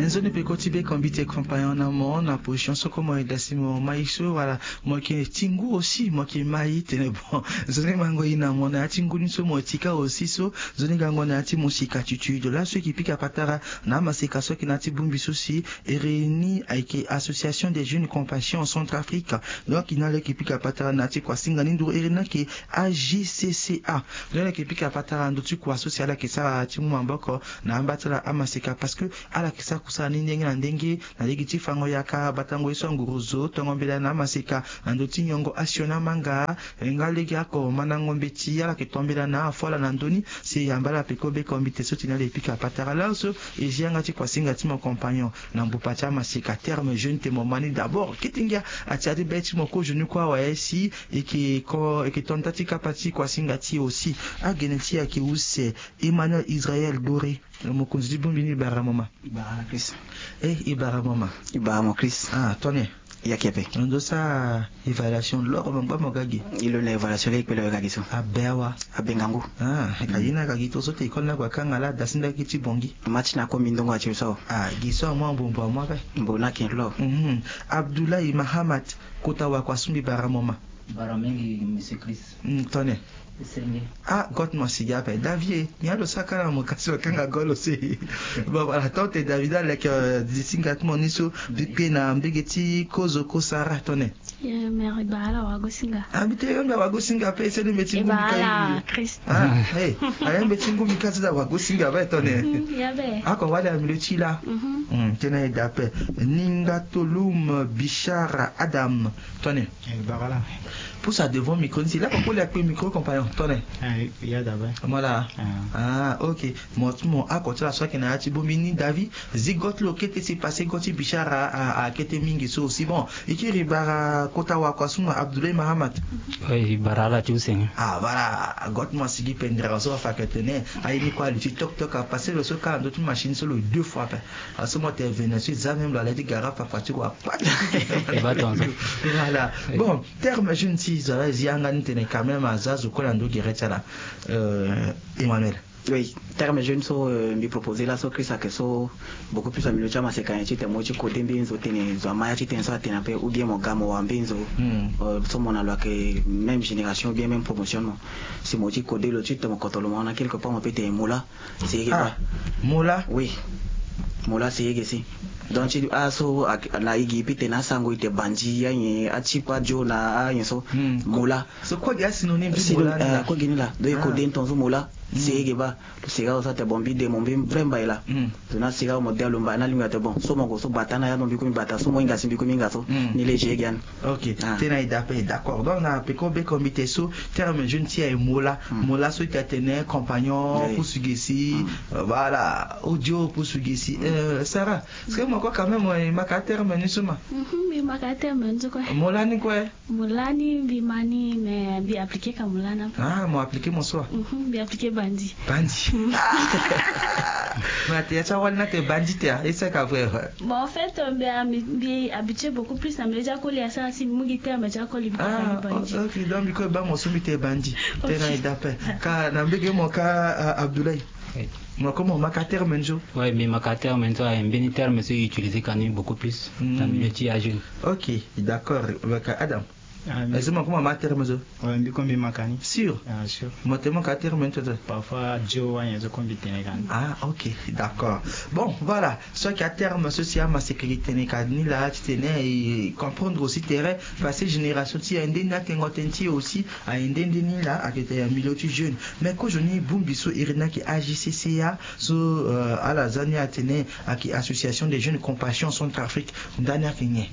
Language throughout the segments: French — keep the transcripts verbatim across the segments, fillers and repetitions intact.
zone pe kotibe kombite compagnon na mon na position so comme edasimo maiso voilà moi qui tingu aussi moi qui mai tene bon zone mango ina mon na tingu ni so mo tika aussi so zone gango na ti musika tutu de là ceux qui pique à patara na masika so qui na ti bumbi souci et réuni avec association des jeunes compassion en Centrafrique donc il na le qui pique à patara na ti kwa singa nindu erina ki A J C C A donc qui pique à patara ndo ti kwa social ki sa ti mu mamboko na ambatala amasika parce que ala kisa kusana ndenge na ndenge na legiti fango yaka batango iso nguruzo tongombela na masika andoti nyongo asiona manga ngalegi ako manango mbeti ala kitombela na fola na ndoni si yambala pekobe komite so tina le pika patara là so et jianga ti kwasinga ti mon compagnon na mbupacha masika terme jeune te momani d'abord kitinga atiadi beti moko jeune kwa wa si et qui ko et qui tontati kapati kwasinga ti aussi a geneti ya ki use Emmanuel Israël Doré mokonzi bombini baramoma Ibarama Chris. Eh, Ibarama. Ibarama Chris. Ah, Tony. Yakepe. Ndo sa évaluation lor mba mogagi. Ilo na évaluation avec pelo gagiso. Abewa. Abengangu. Ah, kayina kagito so te ikona kwa kangala dasinda kiti bongi. Match na komi ndongo a chiso. Ah, giso mwa mbombo mwa ba. Mbona kinlo. Mhm. Abdoulaye Mahamat kota wa kwa sumbi baramoma. Baramengi Monsieur Chris. Mm, Tony. Senge. Ah, God masiga pe Davier. Nyalo sakala mokasi wakanga golo se. Bon voilà, tante David avec disingat moniso bipe na mbegeti kozo kosara Tony. Ya mère bala wagosinga. Ah, bite yomba wagosinga pe sele metingu mikai. Bala Chris. Ah, hey, aya metingu mikasi da wagosinga ba Tony. Ya be. Ako wala milechila. Mhm. Mm, tena edape. Ninga Tolum Bichara Adam Tony. Eh bala. Pour ça devant micro, c'est là qu'on peut le micro compagnon Tony. Eh, il y a d'abord. Voilà. Ah, ok. Moi, mon à côté la soirée qui n'a pas bomini David, zigot lo kete s'est passé goti bichara à à kete mingi so aussi bon. Et qui ribara kota wa kwasuma Abdoulaye Mahamat. Oui, barala tu sais. Ah voilà, got moi sigi pendra so fa ketene. Aïe ni quoi le toc toc a passé le so quand d'autres machines solo deux fois. À ce moment tu es venu sur ça même la lettre gara fa fatu quoi. Voilà. Bon, terme jeune si ça zianga ntene quand même azazu ko lando geretala. Euh Emmanuel. Oui, terme jeune so euh, me proposer là so Chris que so beaucoup plus améliorer chama c'est quand tu te mochi côté benzo tene zo maya tu tenso tena pe ou bien mon gamo wa benzo euh so mon alors que même génération bien même promotion non c'est mochi côté le tu te mon kotolo on a quelque part on peut te mola c'est ah, mola oui mola c'est yegesi donc tu as so na igi pite na sango ite banji ya achipa jona a yeso mola so quoi il y a synonyme de mola quoi gini là do ko den tonzo mola c'est yegeba le sega ça te bombi de mon bim vraiment là na sega modèle mba na linga te bon so mo so batana ya no bi ko mi bata so mo inga simbi ko mi inga so ni le jegan ok tena idapé d'accord donc na pe ko be comité so terme jeune tia et mola mola so tatene compagnon pour sugesi voilà audio pour sugesi euh Sarah c'est moi quoi quand même ma terme ni suma mhm ma terme nzo quoi mola ni quoi mola ni bimani mais bi appliquer comme mola na ah moi appliquer mon soir mhm bi appliquer bandi bandi mais tu as ça na te bandi te et c'est qu'à vrai bon en fait on est habitué beaucoup plus à me dire que les ça si mugi terme déjà que les bandi ah ok donc ko ba mo sumi te bandi tena idapé ka na mbege mo ka Abdoulaye. Moi, comment ma terme menjo? Oui, mais ma terme menjo a un bien terme c'est utilisé quand même beaucoup plus dans le métier à jeune. Ok, d'accord. Avec Adam. Est-ce que comment ma terme menjo? Oui, mais comme makani. Sûr? Ah, sûr. Moi, tellement qu'à terme menjo. Parfois, Joe a un comité négan. Ah, ok, d'accord. Bon, voilà. Soit qu'à terme social ma sécurité négan là, tu tenais et comprendre aussi terrain passer génération si un déna qui ngotenti aussi à un déni là à qui était un milieu jeune. Mais quand je n'y boum biso Irina qui A J C C A so à la Zania tenait à qui association des jeunes compassion Centrafrique dernière qui n'est.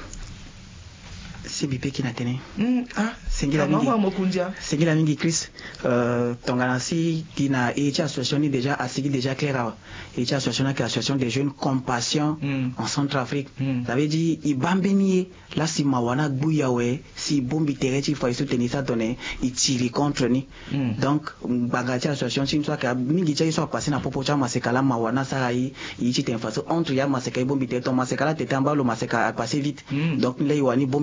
C'est bipé qui n'a tenu. Ah, c'est la mingi. C'est la mingi Chris. Euh, ton ganassi qui n'a et association déjà assez déjà clair. Et association qui association des jeunes compassion en Centrafrique. Ça veut dire il bambeni là si mawana bouyawe si bombi tereti faut soutenir ça donner il tire contre ni. Donc bagatia association si soit que mingi tcha soit passé na popo tcha masekala mawana ça yi il tite en face entre ya maseka bombi tereti masekala tete en bas le maseka a passé vite. Donc là il wani bombi tereti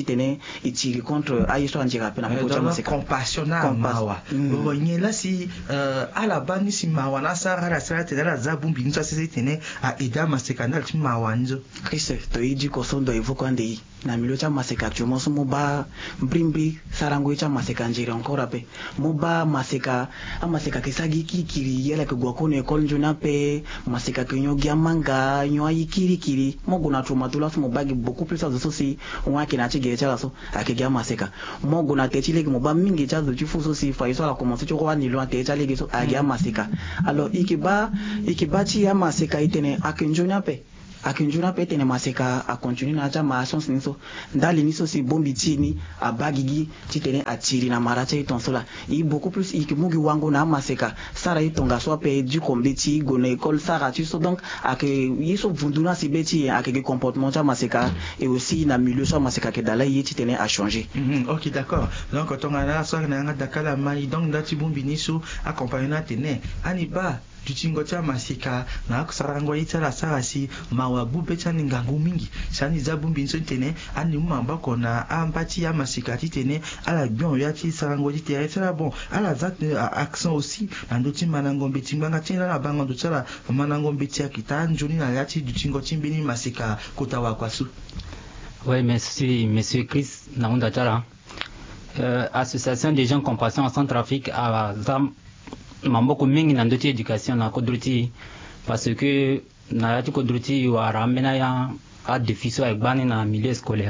titene itiri contre ayiso anjira pena ko chama c'est compassion na mawa bo nyela si ala bani si mawa na sara la sara te la zabumbi nso se tene a ida maseka na ti mawa nzo Christ to iji ko sondo evoka ndei na milio cha maseka actuellement so moba brimbi sarango cha maseka njira encore pe moba maseka amaseka kesagi kikiri yela ke gwakone école njona pe maseka kenyo giamanga nyo ayikiri kiri mogo na troma tula so mobagi beaucoup plus ça aussi on a kina chige cha so akega maseka mogo na techile ke moba mingi cha zo chifuso si fa iso la commencer cho kwa ni lo ate cha lege so agia maseka alors ikiba ikiba chi ya maseka itene akenjona pe akinjuna pe tene maseka a continue na chama sons niso ndali niso si bombi tini a bagigi titene atiri na maracha itonsola i beaucoup plus ikimugi wango na maseka sara itonga so pe du kombeti go na école sara tu so donc ake yiso vunduna si beti ake comportement cha maseka et aussi na milieu so maseka ke dala yi titene a changer. Mm-hmm. OK, d'accord. Donc quand on a la soirée na dakala mai donc ndati bombi niso accompagner na tene aniba tuchingo cha masika na kusarango itala sarasi mawabu becha ningangu mingi sani zabumbi nso tene ani mamba kona ambati ya masika titene ala bion ya ti sarango titere tala bon ala zat accent aussi andoti manango beti nganga tena na bango ndotala manango beti akita njoni na yati tuchingo chimbini masika kotawa kwasu. Oui, merci monsieur Chris Naunda Tala. Euh, association des gens compassion en Centrafrique à Zam mamboko mingi na ndoti education na kodruti parce que na yati kodruti wa ramena ya a defiso ekbani na milieu scolaire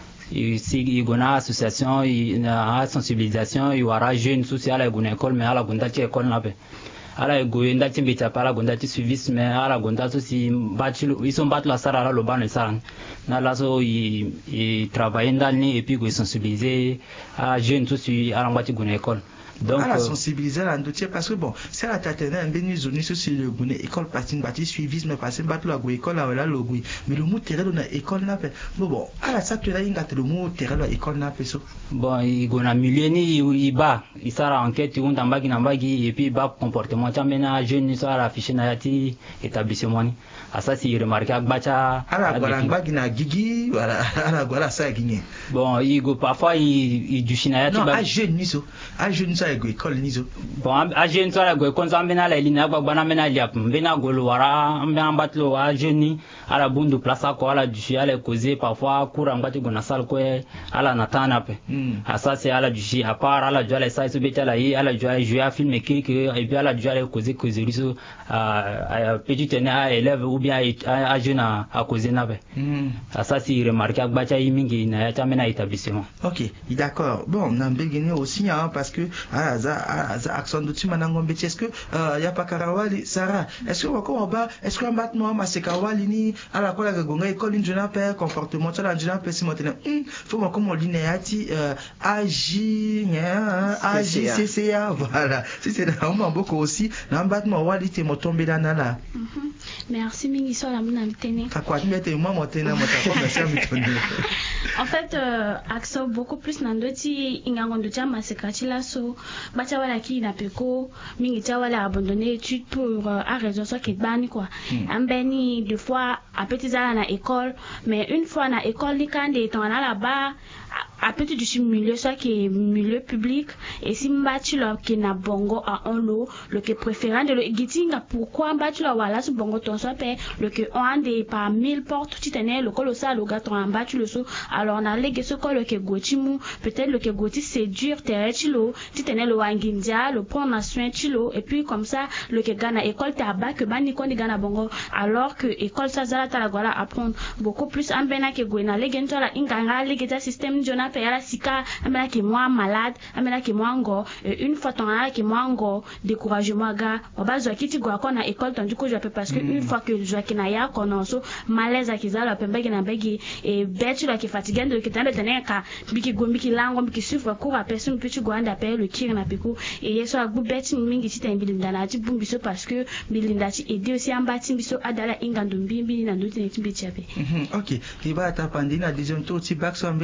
si igona association na sensibilisation i wara jeune social igona école mais ala gonda ti école na pe ala goyenda ti mbita para gonda ti suivis mais ala gonda so si bachilo iso batlo sara ala lo bano sara na la so i, i travailler ndalni et puis go sensibiliser a jeune so si ala ngati gona école. Donc à la sensibiliser la dossier parce que bon c'est la tatena en béni zone sur le gune école partie bâti suivisme passer battre la go école là le go mais le mot terrain na école na fait bon bon à la ça tu là inga le mot terrain la école na fait so bon il gona milieu ni il ba il sera enquête on tambaki na mbagi et puis ba comportement chamena jeune ça affiché na yati établissement ni à ça si remarqué bacha ala gola mbagi na gigi voilà ala gola ça gigné bon il go parfois il il du chinayati non à jeune ni so à jeune ça école nizo bon a jeune so la go konza mbena la lina gba bana mena liap mbena golo wara mbena batlo a jeune ala bundu place ko ala du ala causer parfois cour ngati gona sal ko ala natana pe a ça c'est ala du à part ala du ala ça so beta la yi ala du jouer à film écrit que et puis ala du ala causer causer so a petit tena élève ou bien a jeune à causer na pe a ça c'est remarqué gba cha yimingi na ya tamena établissement. OK, d'accord. Bon na mbegene aussi hein parce que za za accent de timanango mbeti est-ce que euh, ya pakarawali Sarah est-ce que wako ba est-ce que maintenant masekawali ni ala kola gonga école njona pe comportement tala njona pe simotene hum faut moi comme linéati euh, agi nya agi C C A voilà si c'est là on beaucoup aussi na maintenant wali te motombe là nala. Merci mingi so la muna mitene ka kwa mete moi motena mota comme ça mitone. En fait euh, accent beaucoup plus nandoti ingangondo cha masekati la so bacha wala ki na peko mingi cha wala abandonner études pour euh, à raison ça qui bani quoi mm. Ambeni deux fois à petit à na école mais une fois na école ni quand est en là-bas à petit du milieu ça qui est milieu public et si mbati lo qui na bongo à un lot le que préférant de le gitinga pourquoi mbati lo wala su bongo ton so pe le que on des par mille portes tu tenais le col ça le gâteau en mbati le so alors on a les ce col le que gotimu peut-être le que goti c'est dur terre chilo tu tenais le wangindia le pont nation chilo et puis comme ça le que gana école ta ba que bani ko ni gana bongo alors que école ça zala ta la gola apprendre beaucoup plus ambena que goina les gento la inganga les geta système jona pe la sika amena ki moi malade amena ki moi ngo une fois ton ala ki moi ngo découragement ga bazo kiti go akona école tandis que je peux parce que une fois que je qui na ya konoso malaise akizala pembegi na begi et betu la ki fatigué de ki tande teneka biki gombi ki lango biki souffre cour à personne petit go anda pe le kir na peko et yeso agbu beti mingi sita mbilinda na ti bumbi so parce que mbilinda ti aider aussi ambati biso adala ingando mbimbi na ndote ne timbi chape. OK, riba ta pandina disons to ti back so mbege si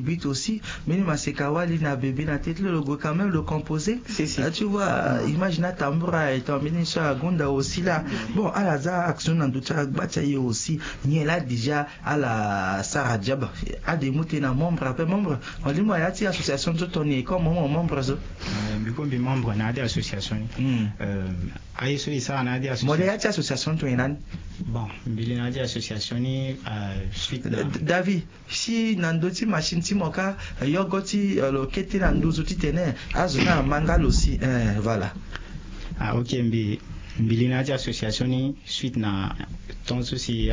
but aussi mais ni maseka wali na bébé na tête le logo quand même le composer si, si. tu vois mm. imagine tambura et tambini ça gonda aussi là mm. bon à la za action na nduta bachaye aussi ni là déjà à la Sarah Diab a des moutons na membre après membre on dit moi y a ti association tout on est comme membre zo euh comme membre na des association euh ayi so isa na des association moi y a ti association tout nan bon mbili na des association ni suite David si nandoti machine ti moka yogoti lo kete na nduzu ti tene azuna mangal aussi eh, voilà ah ok mbi mbili na des association ni suite na ton souci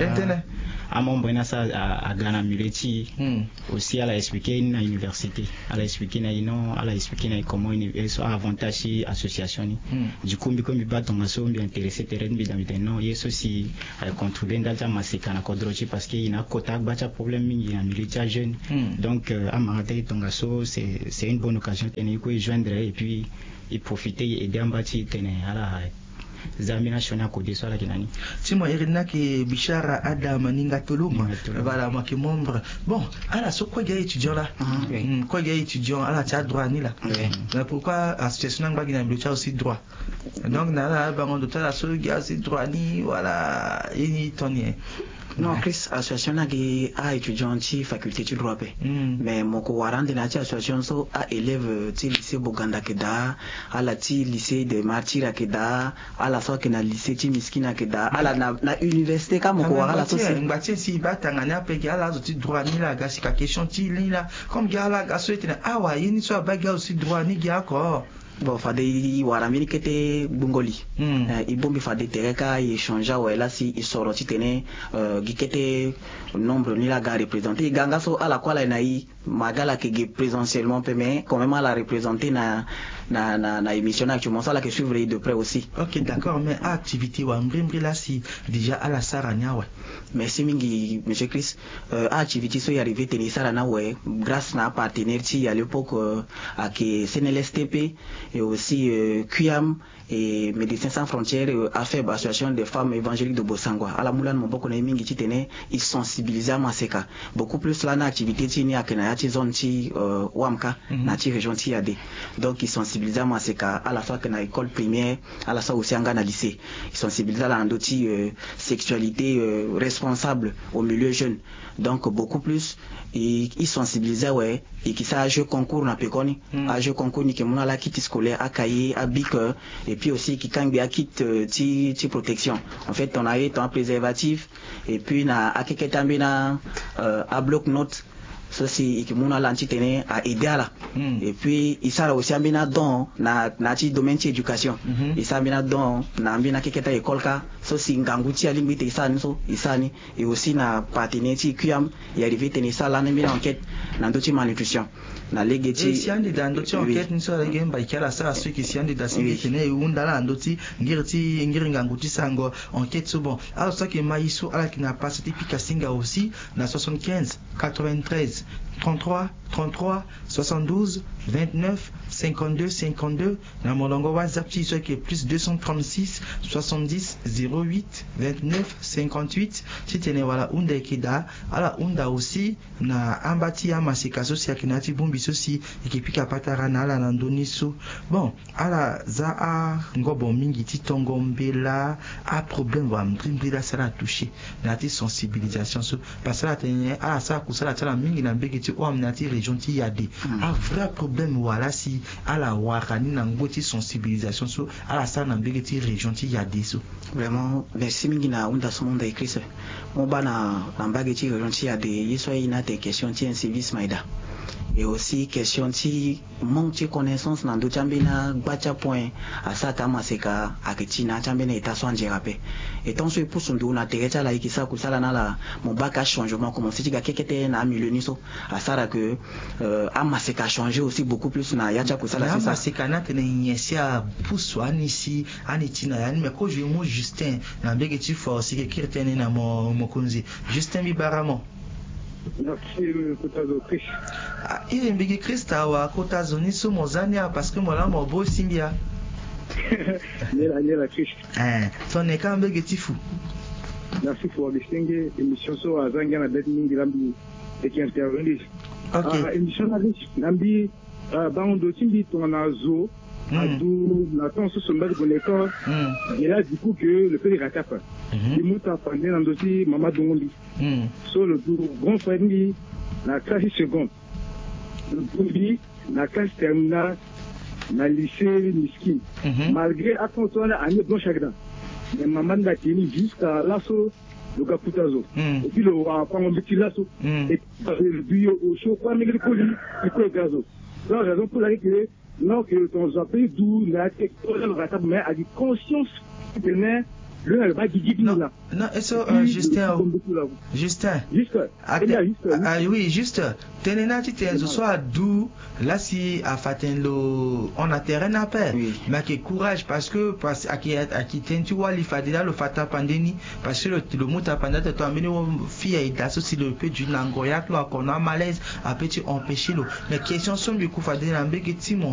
à membre na ça à Ghana Muleti mm. aussi à la expliquer na université à la expliquer na ino à la expliquer na comment une avantage association ni mm. du coup mbi ba tonga so mbi intéressé terrain mbi dans non yeso si contribuer dans ta masika na kodrochi parce que ina kota ba ta problème mingi na Muleti jeune mm. donc à marate tonga so c'est c'est une bonne occasion de ko joindre et puis et profiter et d'embati tene ala Zamina Shona Kode Sola Kinani. Timo Irina qui Bichara Adam Ninga Tolum. Voilà, moi qui membre. Bon, alors, sur quoi il y a étudiant là? Quoi il y a étudiant? Alors, tu as droit ni là. Pourquoi l'association n'a pas aussi droit? Donc, là, on doit la seule gars, c'est droit ni, voilà, et ni tonnier. Non, Chris, association qui a étudiant ci faculté du droit mais mon courant de la association so a élève ti lycée Boganda Keda, à la ti lycée de Martyr Keda, à la sorte que na lycée ti Miskina Keda, à la na université comme mon courant la société. Ngati si ba tangana pe gala zo ti droit ni la gasi ka question ti ni la comme gala gaso ete ah wa yini so ba gala aussi droit ni gya ko. Bon, fade waramini kete bungoli mm. ibombi fade tereka échanger ouais là si il sort ti tene euh, gikete nombre ni la ga représenter ganga so ala kwala na yi magala ke présentiellement mais quand même à la représenter na na na na émission actuellement ça là que suivre de près aussi. OK, d'accord, mais activité wa mbrimbi là si déjà à la sarania ouais. Merci mingi monsieur Chris. Euh, activité so y arrivé teni sarana ouais grâce na partenaire ti à l'époque euh, à que C N L S T P et aussi euh, Q I A M et Médecins Sans Frontières euh, a fait association des femmes évangéliques de Bosangwa à la moulin mon boko na mingi ti tene ils sensibilisent à maseka beaucoup plus là na activité ti ni akena ti zone ti euh, Wamka mm -hmm. na ti région ti Yade donc ils sensibilisent à maseka à la fois que na école primaire à la fois aussi en Ghana lycée ils sensibilisent à la ndoti euh, sexualité euh, responsable au milieu jeune donc beaucoup plus et ils sensibilisent ouais et qui ça jeu concours na pekoni mm. a jeu concours ni ke mona la kit scolaire à cahier à bic et puis aussi qui quand bien kit ti ti protection en fait on a eu un préservatif et puis na akeketambe na euh, à bloc note ceci qui mona l'antitene à aider là mm. et puis il sera aussi ambina don na na ti domaine ti éducation il mm -hmm. sera ambina don na ambina keketa école ka ceci nganguti alimbite isani so isani et aussi na partenaire ti Q I A M y arrivé tene ça là ambina enquête na ndoti malnutrition na legeti si andi da ndoti enquête ni so la gemba ikala sa ceux qui si andi da singete ne unda la ndoti ngirti ngiri nganguti sango enquête so bon alors ça que maiso ala qui n'a pas cette pika singa aussi na soixante-quinze quatre-vingt-treize trente-trois trente-trois soixante-douze vingt-neuf cinquante-deux cinquante-deux na molongo WhatsApp ti so que plus deux cent trente-six soixante-dix zéro huit vingt-neuf cinquante-huit si tene wala unda ekida ala unda aussi na ambati ya masika so si akinati bumbi so si ekipika patara na ala na ndoniso bon ala za a ngobo mingi ti tongo mbela a problème wa mbrimbila sala toucher na ti sensibilisation so parce la tene ala sa kusala tala mingi na mbeki ti o amnati région ti Yade a vrai problème wala si ala wakani na ngoti sensibilisation so ala sa na mbeki ti région ti Yade so vraiment merci mingi na unda so monde écrit mo bana na mbagi ti région ti Yade yeso ina te question ti service maida et aussi question ti manque de connaissance na ndo chambina gbacha point à ça kama seka akitina chambina eta so njerape et tant so pour sondu na terecha la ikisa kusala na la mon bac a changement comme si tiga kekete na milieu niso à ça que euh ama seka changer aussi beaucoup plus na yacha kusala c'est ça seka na tene nyesia puso anisi anitina yani me ko je mo Justin na mbege ti force ke kirtene na mo mokonzi Justin Bibaramo. Merci Kotazo Chris. Ah, il mbigi Christa wa Kotazo ni so mozania parce que mola mo bo simbia. Nela nela Chris. Eh, ton eka mbege tifu. Merci pour distinguer émission so azanga na date mingi lambi et qui intervenir. OK. Émission Nambi, Bando Timbi, ton azo, Adou, Nathan, ce sont des bonnes. Et là, du coup, que le pays rattrape. Il m'a appris dans le dossier Maman Dongondi. Sur le grand frère, la classe seconde. Le Dongondi, la classe terminale, la lycée Miskin. Malgré attention à l'année blanche chagrin. Mais maman n'a tenu jusqu'à l'assaut. Le Kaputazo. Et puis le roi, on met l'assaut. Et le bio au chaud, pas mettre le colis, et puis le gazo. C'est la raison pour laquelle, non, que ton appel d'où la technologie, mais a dit conscience de l'air. Non, non, et ça, euh, Justin, Justin, ah, ah, oui, juste, tenena ti te soit d'où là si à faten lo on a terrain à paix, mais que courage parce que parce à qui à qui tu vois il fallait là le fata pandémie parce que le le mot à pandémie tu as amené fille et d'associer le peu du nangoyak là qu'on a malaise à petit empêcher le mais question sont du coup fallait l'embêter que Timon